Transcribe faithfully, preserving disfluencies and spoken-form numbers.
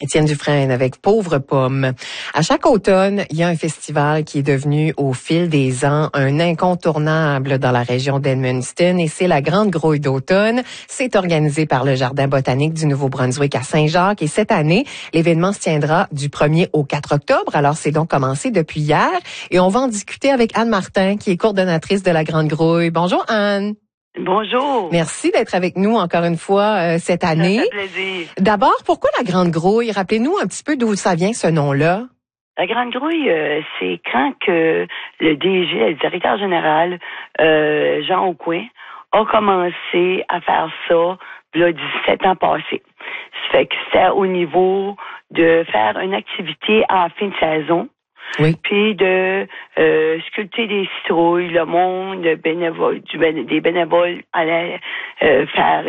Étienne Dufresne avec Pauvre Pomme. À chaque automne, il y a un festival qui est devenu au fil des ans un incontournable dans la région d'Edmundston et c'est la Grande Grouille d'automne. C'est organisé par le Jardin botanique du Nouveau-Brunswick à Saint-Jacques et cette année, l'événement se tiendra du premier au quatre octobre. Alors, c'est donc commencé depuis hier et on va en discuter avec Anne Martin qui est coordonnatrice de la Grande Grouille. Bonjour Anne. Bonjour. Merci d'être avec nous encore une fois euh, cette année. Ça fait plaisir. D'abord, pourquoi la Grande Grouille? Rappelez-nous un petit peu d'où ça vient ce nom-là. La Grande Grouille, euh, c'est quand que le D G, le directeur général, euh, Jean Aucoin, a commencé à faire ça là, dix-sept ans passés. Ça fait que c'était au niveau de faire une activité en fin de saison. Oui. Puis de euh, sculpter des citrouilles, le monde, bénévole, du béné, des bénévoles allaient euh, faire